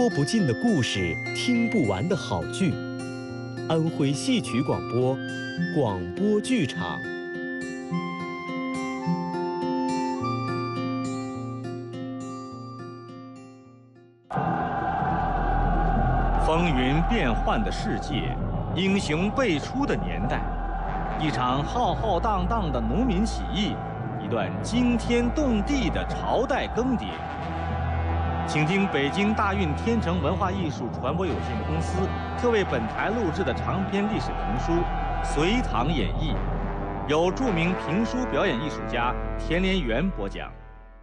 不尽的故事，听不完的好剧。安徽戏曲广播，广播剧场。 风云变幻的世界，英雄辈出的年代，一场浩浩荡荡的农民起义，一段惊天动地的朝代更迭。请听北京大运天成文化艺术传播有限公司特为本台录制的长篇历史评书《隋唐演义》，由著名评书表演艺术家田连元播讲。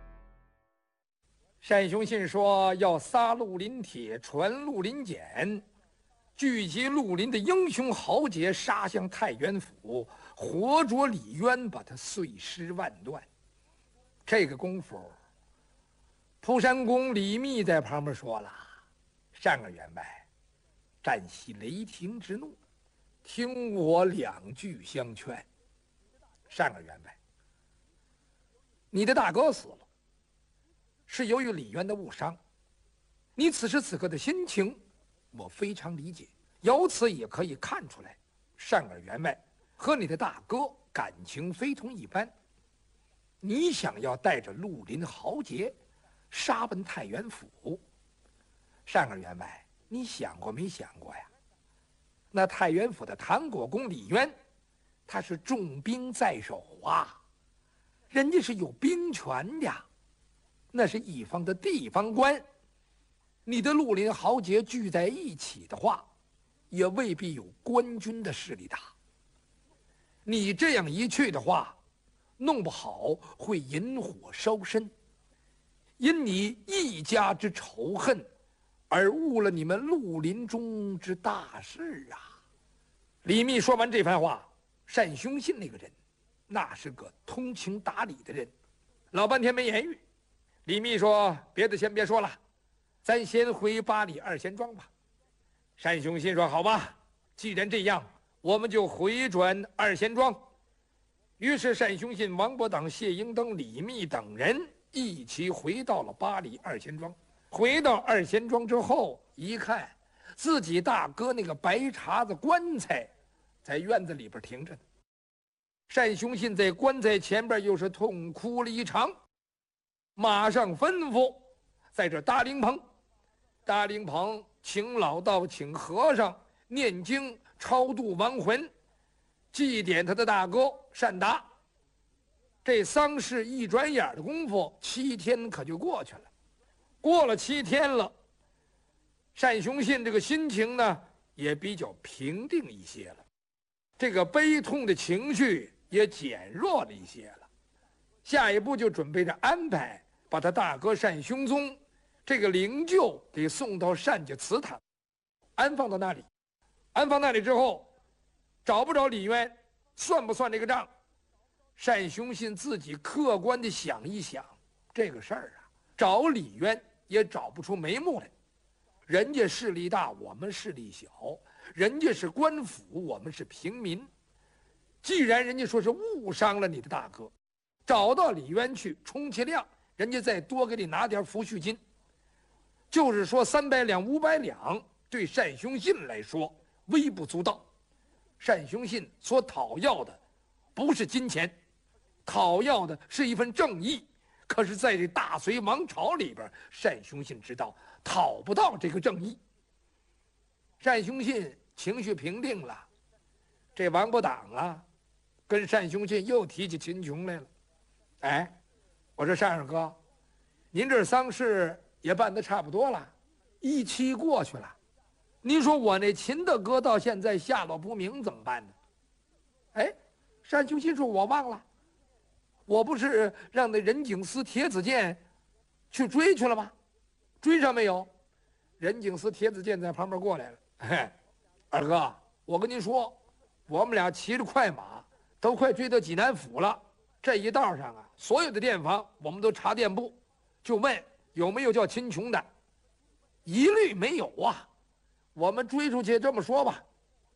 单雄信说要撒绿林铁，传绿林简，聚集绿林的英雄豪杰，杀向太原府，活捉李渊，把他碎尸万段。这个功夫，蒲山公李密在旁边说了：“单儿员外，暂息雷霆之怒，听我两句相劝。单儿员外，你的大哥死了，是由于李渊的误伤，你此时此刻的心情，我非常理解。由此也可以看出来，单儿员外和你的大哥感情非同一般。你想要带着绿林豪杰杀奔太原府，单儿员外，你想过没想过呀？那太原府的唐国公李渊，他是重兵在手啊，人家是有兵权的，那是一方的地方官。你的绿林豪杰聚在一起的话，也未必有官军的势力大。你这样一去的话，弄不好会引火烧身，因你一家之仇恨，而误了你们绿林中之大事啊！李密说完这番话，单雄信那个人，那是个通情达理的人，老半天没言语。李密说：“别的先别说了，咱先回八里二贤庄吧。”单雄信说：“好吧，既然这样，我们就回转二贤庄。”于是单雄信、王伯党、谢英登、李密等人一起回到了八里二贤庄。回到二贤庄之后，一看自己大哥那个白碴子棺材在院子里边停着呢。单雄信在棺材前边又是痛哭了一场，马上吩咐在这搭灵棚，搭灵棚请老道、请和尚念经超度亡魂，祭奠他的大哥单达。这丧事一转眼的功夫，7天可就过去了。过了7天了，单雄信这个心情呢也比较平定一些了，这个悲痛的情绪也减弱了一些了。下一步就准备着安排把他大哥单雄宗这个灵柩给送到单家祠堂，安放到那里。安放那里之后，找不着李渊，算不算这个账？单雄信自己客观地想一想这个事儿啊，找李渊也找不出眉目来。人家势力大，我们势力小；人家是官府，我们是平民。既然人家说是误伤了你的大哥，找到李渊去，充其量人家再多给你拿点抚恤金，就是说300两、500两，对单雄信来说微不足道。单雄信所讨要的不是金钱，讨要的是一份正义。可是在这大隋王朝里边，单雄信知道讨不到这个正义。单雄信情绪平定了，这王伯党啊跟单雄信又提起秦琼来了。哎，我说单二哥，您这丧事也办得差不多了，1期过去了，您说我那秦大哥到现在下落不明怎么办呢？哎，单雄信说：“我忘了，我不是让那任景思、铁子建去追去了吗？追上没有？”任景思、铁子建在旁边过来了。嘿，二哥，我跟您说，我们俩骑着快马都快追到济南府了。这一道上啊，所有的店房我们都查店铺，就问有没有叫秦琼的，一律没有啊。我们追出去，这么说吧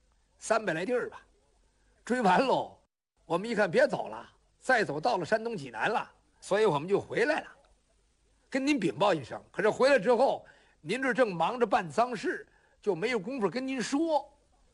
，300来地儿吧。追完喽，我们一看别走了，再走到了山东济南了，所以我们就回来了，跟您禀报一声。可是回来之后， 您这正忙着办丧事，就没有功夫跟您说。”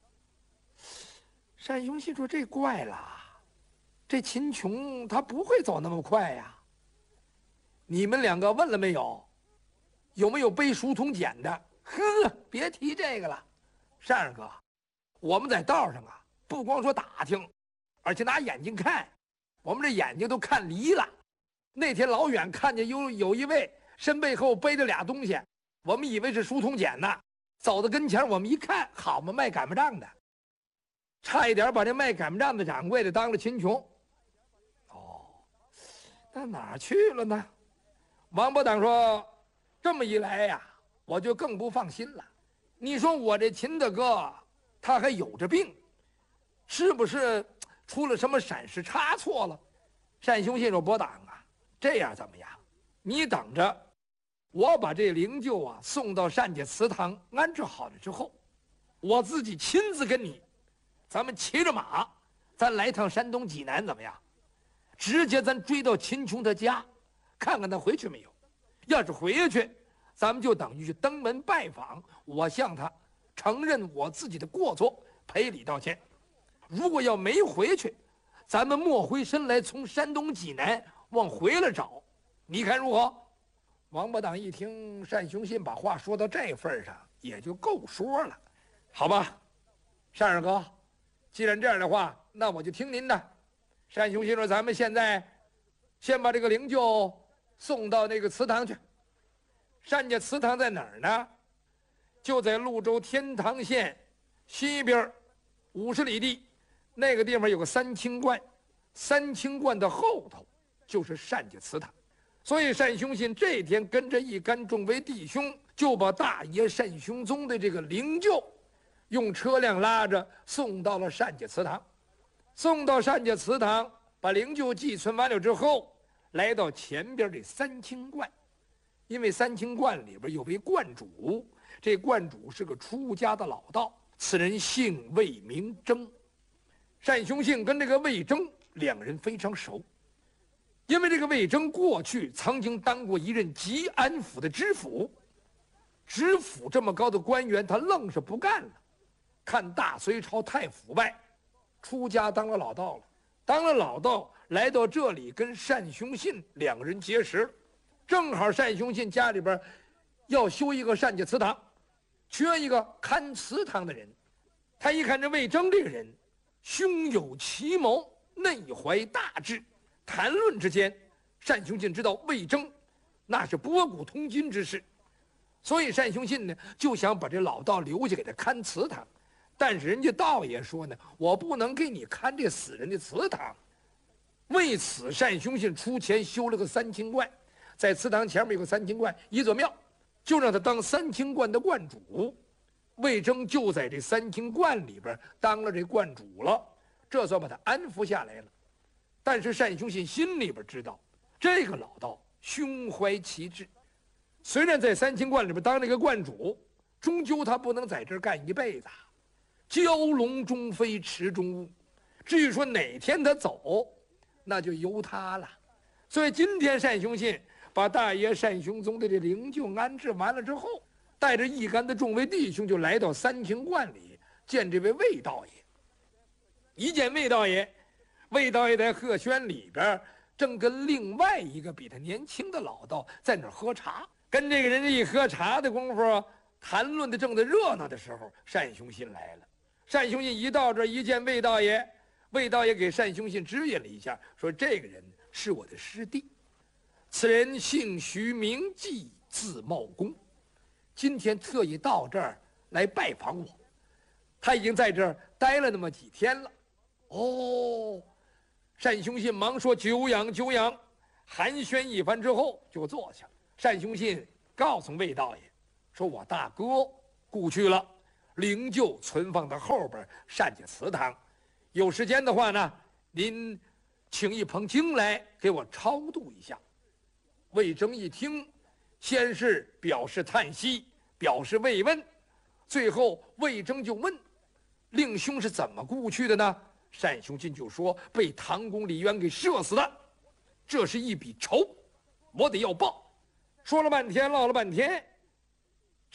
单雄信说：“这怪了，这秦琼他不会走那么快呀。你们两个问了没有？有没有背书童简的？呵，别提这个了。单二哥，我们在道上啊，不光说打听，而且拿眼睛看，我们这眼睛都看离了。那天老远看见有一位身背后背着俩东西，我们以为是书童简呢。走到跟前，我们一看，好嘛，卖擀面杖的。差一点把这卖擀面杖的掌柜的当了秦琼。哦，那哪儿去了呢？”王伯党说：“这么一来呀，我就更不放心了。你说我这秦大哥，他还有着病，是不是出了什么闪失差错了？”单雄信说：“伯党啊，这样怎么样？你等着，我把这灵柩啊送到单家祠堂安置好了之后，我自己亲自跟你，咱们骑着马，咱来趟山东济南，怎么样？直接咱追到秦琼他家，看看他回去没有。要是回去，咱们就等于去登门拜访，我向他承认我自己的过错，赔礼道歉。如果要没回去，咱们莫回身来，从山东济南往回来找，你看如何？”王伯党一听单雄信把话说到这份上，也就够说了。好吧，单二哥，既然这样的话，那我就听您的。单雄信说：“咱们现在先把这个灵柩送到那个祠堂去。单家祠堂在哪儿呢？就在潞州天堂县西边50里地，那个地方有个三清观，三清观的后头就是单家祠堂。所以单雄信这天跟着一干众位弟兄，就把大爷单雄宗的这个灵柩用车辆拉着送到了单家祠堂。送到单家祠堂，把灵柩寄存完了之后，来到前边这三清观。因为三清观里边有位观主，这观主是个出家的老道，此人姓魏名征。单雄信跟这个魏征两人非常熟，因为这个魏征过去曾经当过一任吉安府的知府，知府这么高的官员他愣是不干了，看大隋朝太腐败，出家当了老道了。当了老道来到这里跟单雄信两人结识，正好单雄信家里边要修一个单家祠堂，缺一个看祠堂的人。他一看这魏征这个人胸有奇谋，内怀大志，谈论之间，单雄信知道魏征那是博古通今之士，所以单雄信呢就想把这老道留下给他看祠堂。但是人家道爷说呢，我不能给你看这死人的祠堂。为此单雄信出钱修了个三清观，在祠堂前面有个三清观，一座庙，就让他当三清观的观主。魏征就在这三清观里边当了这观主了，这算把他安抚下来了。但是单雄信心里边知道，这个老道胸怀奇志，虽然在三清观里边当这个观主，终究他不能在这儿干一辈子。蛟龙中飞，池中物。至于说哪天他走，那就由他了。所以今天单雄信把大爷单雄宗的这灵柩安置完了之后，带着一干的众位弟兄就来到三清观里见这位魏道爷。一见魏道爷，魏道爷在鹤轩里边正跟另外一个比他年轻的老道在那儿喝茶，跟这个人一喝茶的功夫，谈论的正在热闹的时候，单雄信来了。单雄信一到这儿，一见魏道爷，魏道爷给单雄信指引了一下，说：“这个人是我的师弟，此人姓徐名季，字茂公，今天特意到这儿来拜访我。他已经在这儿待了那么几天了。”哦，单雄信忙说：“久仰久仰。”寒暄一番之后就坐下了。单雄信告诉魏道爷说：“我大哥故去了，灵柩存放到后边单家祠堂，有时间的话呢，您请一捧经来给我超度一下。”魏征一听，先是表示叹息，表示慰问，最后魏征就问：“令兄是怎么故去的呢？”单雄信就说：“被唐公李渊给射死的，这是一笔仇，我得要报。”说了半天，唠了半天，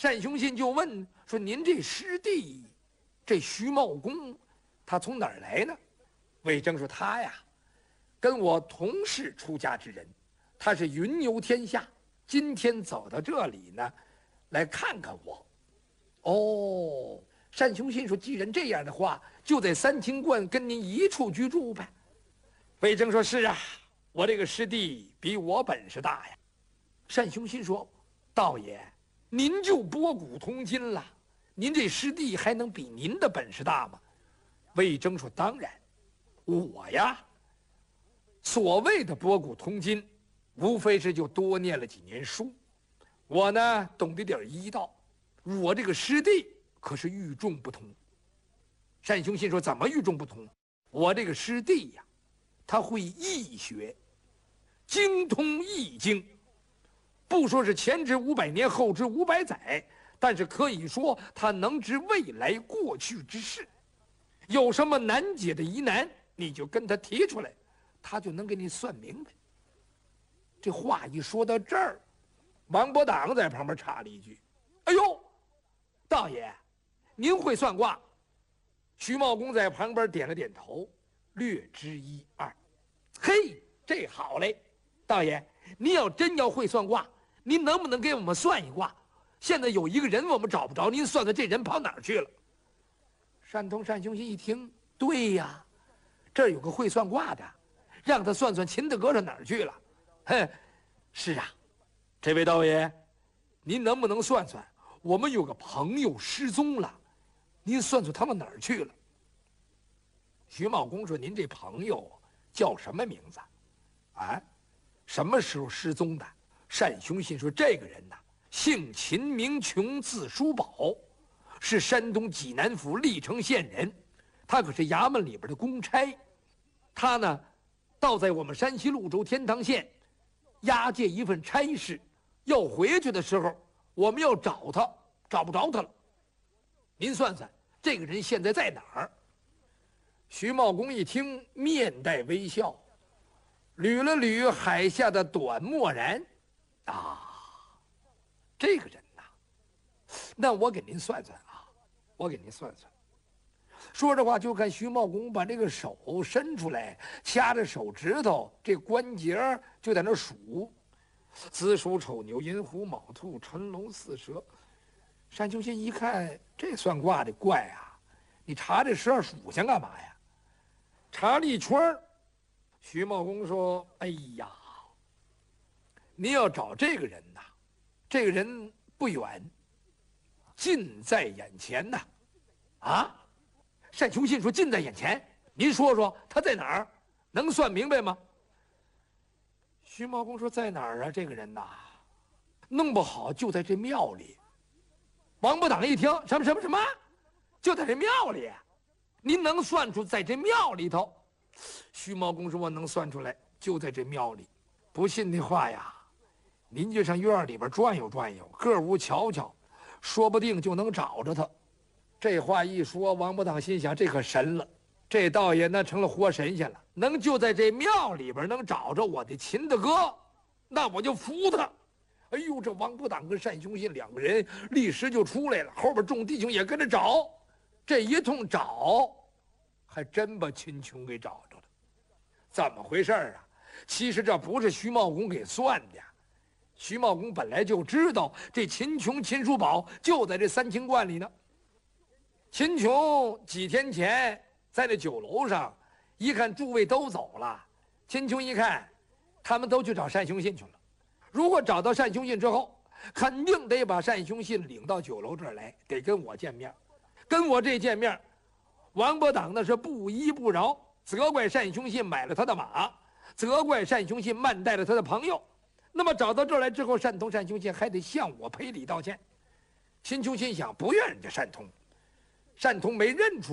单雄信就问说：“您这师弟，这徐茂公，他从哪儿来呢？”魏征说：“他呀，跟我同是出家之人，他是云游天下，今天走到这里呢，来看看我。”哦，单雄信说：“既然这样的话，就在三清观跟您一处居住呗。”魏征说：“是啊，我这个师弟比我本事大呀。”单雄信说：“道爷，您就博古通今了，您这师弟还能比您的本事大吗？”魏征说：“当然，我呀，所谓的博古通今，无非是就多念了几年书，我呢懂得点医道，我这个师弟可是与众不同。”单雄信说：“怎么与众不同？”我这个师弟呀，他会易学，精通易经，不说是前知500年，后知500载，但是可以说他能知未来过去之事。有什么难解的疑难，你就跟他提出来，他就能给你算明白。这话一说到这儿，王伯党在旁边插了一句：“哎呦，道爷，您会算卦？”徐茂公在旁边点了点头，略知一二。嘿，这好嘞，道爷，您要真要会算卦，您能不能给我们算一卦？现在有一个人我们找不着，您算算这人跑哪儿去了？单雄信一听，对呀，这儿有个会算卦的，让他算算秦德阁上哪儿去了。哼，是啊，这位道爷，您能不能算算，我们有个朋友失踪了，您算算他们哪儿去了？徐茂公说：“您这朋友叫什么名字？啊，什么时候失踪的？”单雄信说：“这个人呐，姓秦，名琼，字叔宝，是山东济南府历城县人，他可是衙门里边的公差。他呢，倒在我们山西潞州天堂县押解一份差事，要回去的时候，我们要找他，找不着他了。您算算，这个人现在在哪儿？”徐茂公一听，面带微笑，捋了捋海下的短墨然，啊，这个人呐，那我给您算算啊，我给您算算。说着话，就看徐茂公把这个手伸出来，掐着手指头，这关节就在那数：子鼠丑牛寅虎卯兔辰龙巳蛇。单雄信一看，这算卦的怪啊，你查这12属相干嘛呀？查了一圈。徐茂公说：“哎呀，您要找这个人呐，这个人不远，近在眼前呐。”啊？单雄信说：“近在眼前，您说说他在哪儿？能算明白吗？”徐茂公说：“在哪儿啊？这个人呐，弄不好就在这庙里。”王伯党一听，什么，就在这庙里？您能算出在这庙里头？徐茂公说：“我能算出来，就在这庙里。不信的话呀，您就上院里边转悠转悠，各屋瞧瞧，说不定就能找着他。”这话一说，王伯党心想：这可神了，这道爷那成了活神仙了，能就在这庙里边能找着我的秦大哥，那我就服他。哎呦，这王伯党跟单雄信两个人立时就出来了，后边众弟兄也跟着找。这一通找，还真把秦琼给找着了。怎么回事啊？其实这不是徐茂公给算的，徐茂公本来就知道这秦琼、秦叔宝就在这三清观里呢。秦琼几天前在这酒楼上，一看诸位都走了，秦琼一看，他们都去找单雄信去了。如果找到单雄信之后，肯定得把单雄信领到酒楼这儿来，得跟我见面。跟我这见面，王伯党那是不依不饶，责怪单雄信买了他的马，责怪单雄信慢待了他的朋友。那么找到这儿来之后，单雄信还得向我赔礼道歉。秦琼心想，不怨人家单通没认出